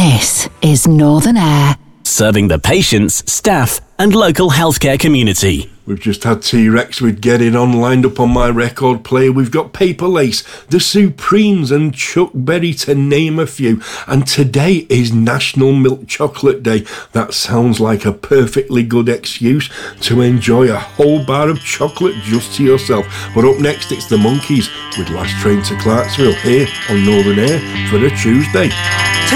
This is Northern Air. Serving the patients, staff and local healthcare community. We've just had T-Rex with Get It On lined up on my record player. We've got Paper Lace, The Supremes and Chuck Berry to name a few. And today is National Milk Chocolate Day. That sounds like a perfectly good excuse to enjoy a whole bar of chocolate just to yourself. But up next it's the Monkees with Last Train to Clarksville here on Northern Air for a Tuesday.